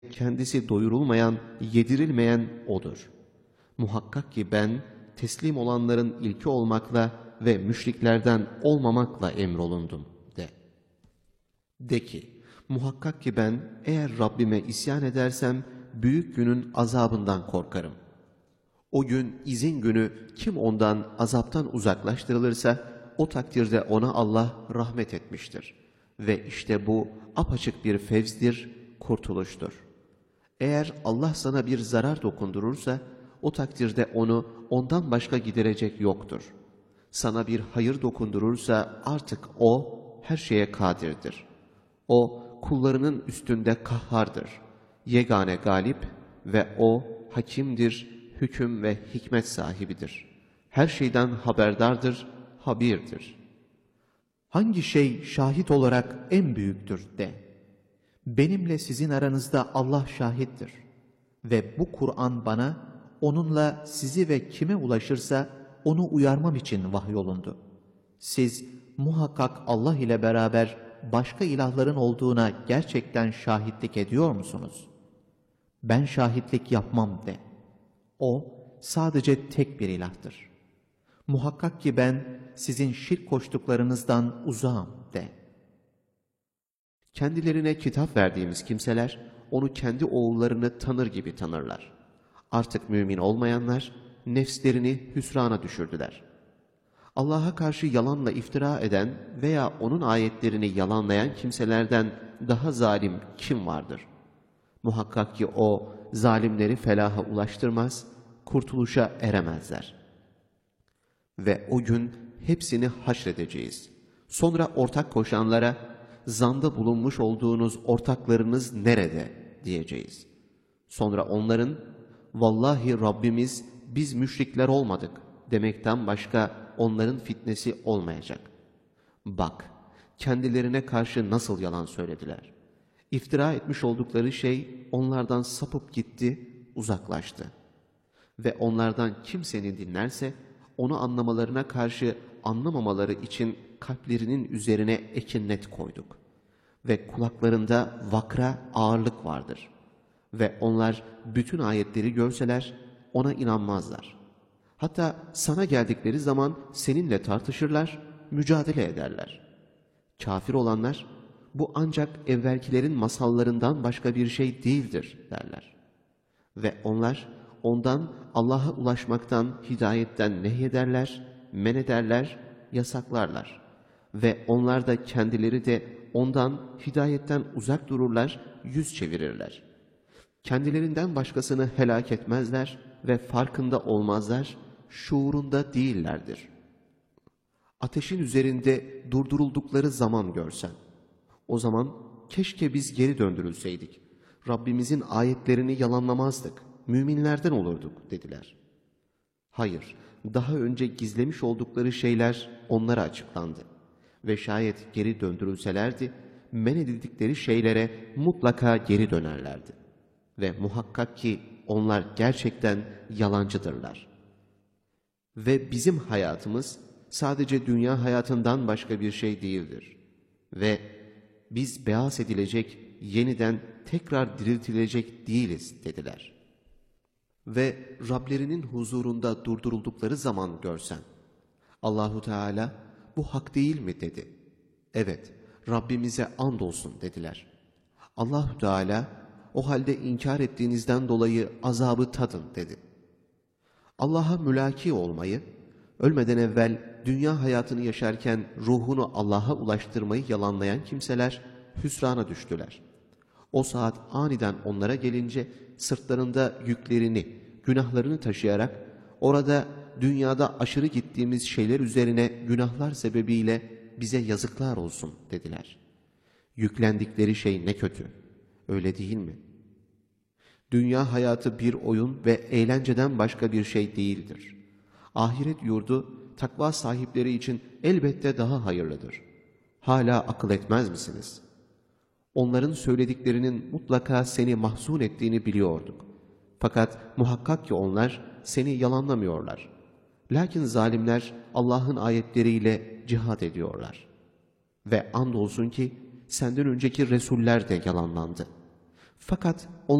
kendisi doyurulmayan, yedirilmeyen O'dur. Muhakkak ki ben teslim olanların ilki olmakla ve müşriklerden olmamakla emrolundum de. De ki, muhakkak ki ben eğer Rabbime isyan edersem büyük günün azabından korkarım. O gün izin günü kim ondan azaptan uzaklaştırılırsa o takdirde ona Allah rahmet etmiştir. Ve işte bu apaçık bir fevzdir, kurtuluştur. Eğer Allah sana bir zarar dokundurursa o takdirde onu ondan başka giderecek yoktur. Sana bir hayır dokundurursa artık O her şeye kadirdir. O kullarının üstünde kahhardır. Yegane galip ve O hakimdir, hüküm ve hikmet sahibidir. Her şeyden haberdardır, habirdir. Hangi şey şahit olarak en büyüktür de. Benimle sizin aranızda Allah şahittir. Ve bu Kur'an bana, onunla sizi ve kime ulaşırsa onu uyarmam için vahyolundu. Siz muhakkak Allah ile beraber başka ilahların olduğuna gerçekten şahitlik ediyor musunuz? Ben şahitlik yapmam de. O sadece tek bir ilahtır. Muhakkak ki ben sizin şirk koştuklarınızdan uzağım de. Kendilerine kitap verdiğimiz kimseler onu kendi oğullarını tanır gibi tanırlar. Artık mümin olmayanlar nefslerini hüsrana düşürdüler. Allah'a karşı yalanla iftira eden veya onun ayetlerini yalanlayan kimselerden daha zalim kim vardır? Muhakkak ki o zalimleri felaha ulaştırmaz, kurtuluşa eremezler. Ve o gün hepsini haşredeceğiz. Sonra ortak koşanlara, zanda bulunmuş olduğunuz ortaklarınız nerede diyeceğiz. Sonra onların, vallahi Rabbimiz biz müşrikler olmadık demekten başka onların fitnesi olmayacak. Bak, kendilerine karşı nasıl yalan söylediler. İftira etmiş oldukları şey onlardan sapıp gitti, uzaklaştı. Ve onlardan kim seni dinlerse, onu anlamalarına karşı anlamamaları için kalplerinin üzerine ekinnet koyduk. Ve kulaklarında vakra ağırlık vardır. Ve onlar bütün ayetleri görseler ona inanmazlar. Hatta sana geldikleri zaman seninle tartışırlar, mücadele ederler. Kafir olanlar, bu ancak evvelkilerin masallarından başka bir şey değildir derler. Ve onlar ondan Allah'a ulaşmaktan, hidayetten nehyederler, men ederler, yasaklarlar. Ve onlar da kendileri de ondan, hidayetten uzak dururlar, yüz çevirirler. Kendilerinden başkasını helak etmezler ve farkında olmazlar, şuurunda değillerdir. Ateşin üzerinde durduruldukları zaman görsen, o zaman keşke biz geri döndürülseydik, Rabbimizin ayetlerini yalanlamazdık, müminlerden olurduk dediler. Hayır, daha önce gizlemiş oldukları şeyler onlara açıklandı. Ve şayet geri döndürülselerdi, men edildikleri şeylere mutlaka geri dönerlerdi. Ve muhakkak ki onlar gerçekten yalancıdırlar. Ve bizim hayatımız sadece dünya hayatından başka bir şey değildir. Ve biz beas edilecek, yeniden tekrar diriltilecek değiliz dediler. Ve Rablerinin huzurunda durduruldukları zaman görsen, Allahu Teala bu hak değil mi dedi. Evet, Rabbimize andolsun dediler. Allahu Teala o halde inkar ettiğinizden dolayı azabı tadın dedi. Allah'a mülaki olmayı, ölmeden evvel dünya hayatını yaşarken ruhunu Allah'a ulaştırmayı yalanlayan kimseler hüsrana düştüler. O saat aniden onlara gelince sırtlarında yüklerini, günahlarını taşıyarak orada dünyada aşırı gittiğimiz şeyler üzerine günahlar sebebiyle bize yazıklar olsun dediler. Yüklendikleri şey ne kötü, öyle değil mi? Dünya hayatı bir oyun ve eğlenceden başka bir şey değildir. Ahiret yurdu takva sahipleri için elbette daha hayırlıdır. Hala akıl etmez misiniz? Onların söylediklerinin mutlaka seni mahzun ettiğini biliyorduk. Fakat muhakkak ki onlar seni yalanlamıyorlar. Lakin zalimler Allah'ın ayetleriyle cihad ediyorlar. Ve andolsun ki senden önceki Resuller de yalanlandı. Fakat